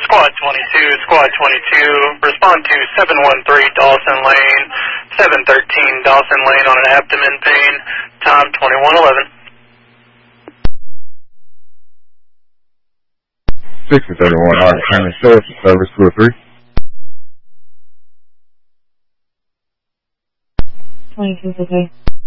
Squad 22, Squad 22, respond to 713 Dawson Lane, 713 Dawson Lane on an abdomen pain, time 2111. 6031, Arc County Sheriff's Service 203. 22, okay.